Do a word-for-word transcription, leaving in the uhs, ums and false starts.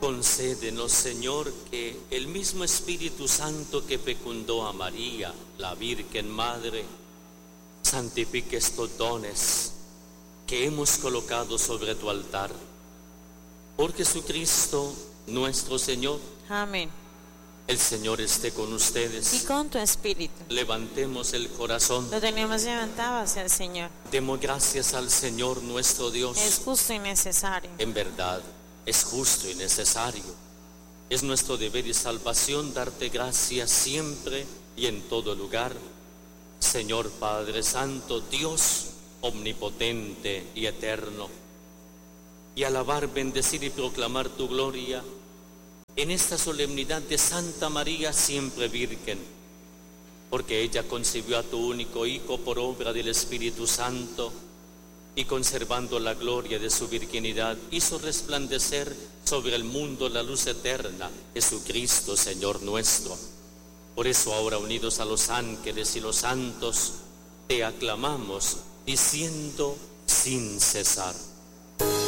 Concédenos, Señor, que el mismo Espíritu Santo que fecundó a María, la Virgen Madre, santifique estos dones que hemos colocado sobre tu altar. Por Jesucristo nuestro Señor. Amén. El Señor esté con ustedes. Y con tu espíritu. Levantemos el corazón. Lo tenemos levantado hacia el Señor. Demos gracias al Señor nuestro Dios. Es justo y necesario. En verdad, es justo y necesario. Es nuestro deber y salvación darte gracias siempre y en todo lugar, Señor Padre Santo, Dios omnipotente y eterno, y alabar, bendecir y proclamar tu gloria en esta solemnidad de Santa María siempre Virgen, porque ella concibió a tu único Hijo por obra del Espíritu Santo, y conservando la gloria de su virginidad, hizo resplandecer sobre el mundo la luz eterna, Jesucristo, Señor nuestro. Por eso ahora, unidos a los ángeles y los santos, te aclamamos, diciendo sin cesar: